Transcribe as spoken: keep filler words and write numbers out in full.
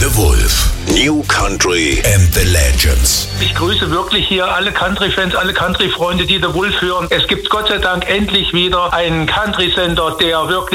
The Wolf. New Country and the Legends. Ich grüße wirklich hier alle Country-Fans, alle Country-Freunde, die The Wolf hören. Es gibt Gott sei Dank endlich wieder einen Country-Sender, der wirklich